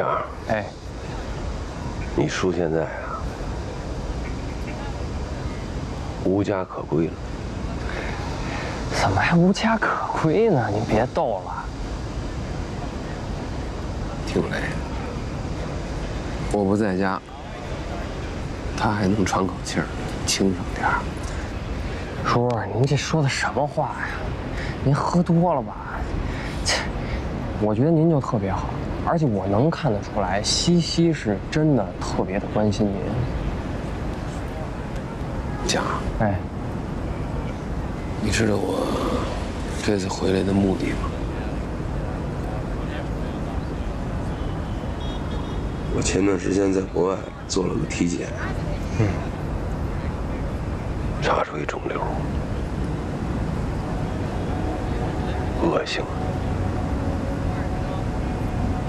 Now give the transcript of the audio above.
佳儿， 哎， 你叔现在啊，无家可归了。 怎么还无家可归呢？你别逗了。 听雷，我不在家，他还能喘口气儿，轻省点儿。 叔，您这说的什么话呀？您喝多了吧？切，我觉得您就特别好，而且我能看得出来，西西是真的特别的关心您。 佳， 哎， 你知道我这次回来的目的吗？ 我前段时间在国外做了个体检，查出一肿瘤，恶性。